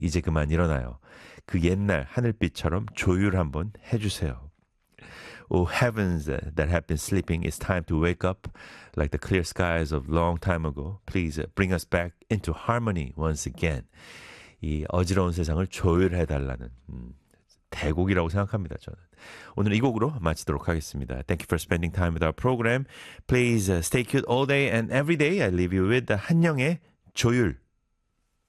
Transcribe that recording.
이제 그만 일어나요. 그 옛날 하늘빛처럼 조율 한번 해주세요. Oh heavens that have been sleeping, it's time to wake up like the clear skies of long time ago. Please bring us back into harmony once again. 이 어지러운 세상을 조율해달라는 대곡이라고 생각합니다. 저는 오늘 이 곡으로 마치도록 하겠습니다. Thank you for spending time with our program. Please stay cute all day and every day. I leave you with 한영의 조율.